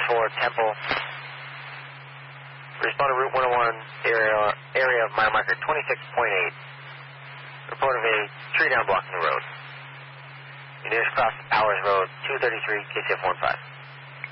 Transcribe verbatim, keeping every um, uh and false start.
four, Temple. Respond to Route one oh one area, area of mile marker twenty-six point eight. Report of a tree down blocking the road. You nearest cross Powers Road, two thirty-three, K C F one five.